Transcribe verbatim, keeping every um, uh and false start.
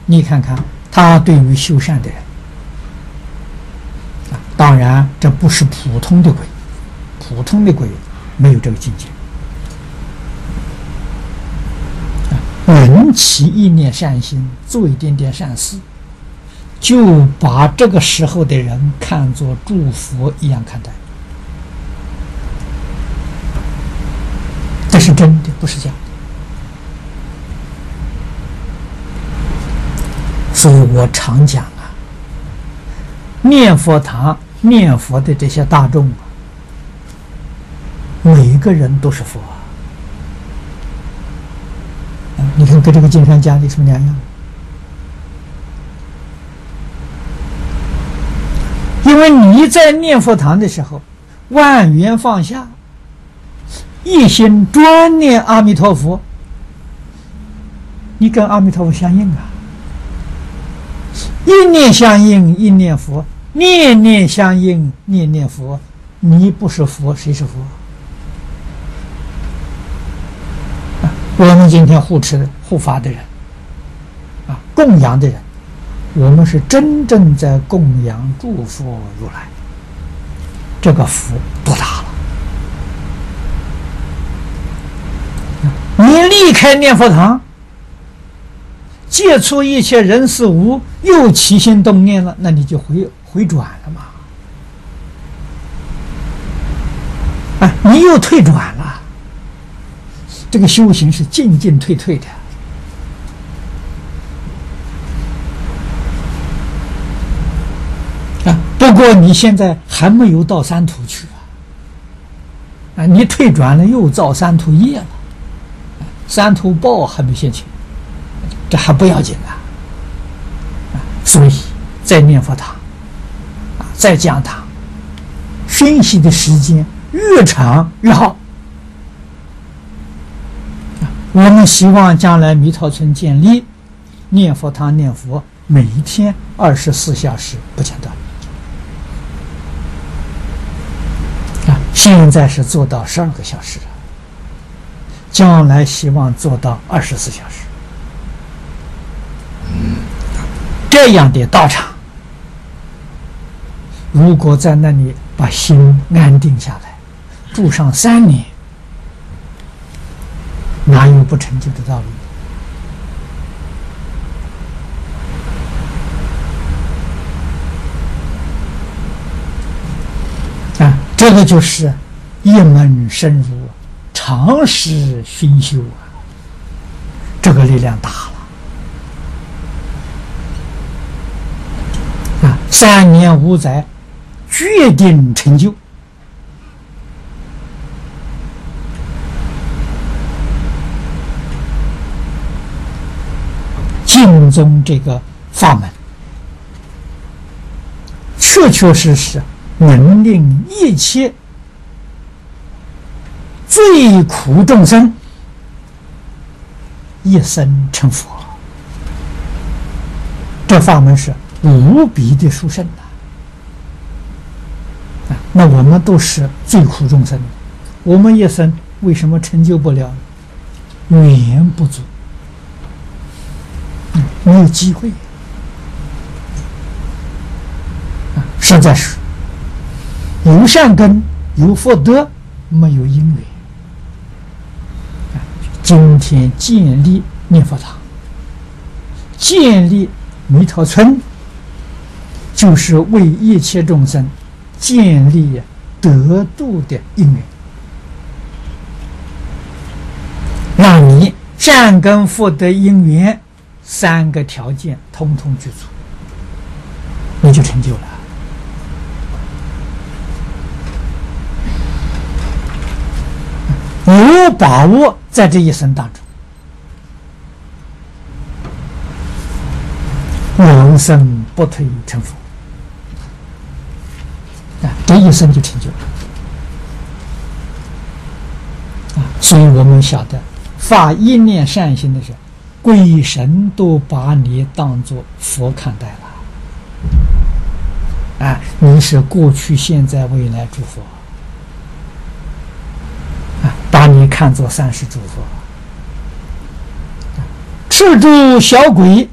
你看看他对于修善的人，啊，当然这不是普通的鬼，普通的鬼没有这个境界。人起一念善心，做一点点善事，就把这个时候的人看作诸佛一样看待，这是真的，不是假的。所以我常讲啊，念佛堂念佛的这些大众啊，每一个人都是佛啊。你看跟这个金山家里什么两样？因为你在念佛堂的时候，万缘放下，一心专念阿弥陀佛，你跟阿弥陀佛相应啊，一念相应一念佛，念念相应念念佛，你不是佛谁是佛？我们今天护持护法的人啊，供养的人，我们是真正在供养诸佛如来，这个福多大了！你离开念佛堂，接触一切人事物，又起心动念了，那你就回回转了嘛，啊，你又退转了。这个修行是进进退退的啊！不过你现在还没有到三途去啊！啊，你退转了又造三途业了，三途报还没现前，这还不要紧啊！啊，所以在念佛堂啊，在讲堂熏习的时间越长越好。我们希望将来弥陀村建立念佛堂念佛，每一天二十四小时不间断。啊，现在是做到十二个小时了，将来希望做到二十四小时。这样的道场，如果在那里把心安定下来，住上三年，哪有不成就的道理？啊，这个就是一门深入，长时熏修啊，这个力量大了啊！三年五载，决定成就。净宗这个法门，确确实实能令一切最苦众生一生成佛。这法门是无比的殊胜的。那我们都是最苦众生，我们一生为什么成就不了？缘不足。没有机会，实在是有善根有福德，没有因缘。今天建立念佛堂，建立弥陀村，就是为一切众生建立得度的因缘，让你善根福德因缘三个条件通通具足，你就成就了。有把握在这一生当中，永生不退成佛，啊，这一生就成就了。啊，所以我们晓得，发一念善心的时候，鬼神都把你当作佛看待了，啊，你是过去、现在、未来诸佛，啊，把你看作三世诸佛，赤柱小鬼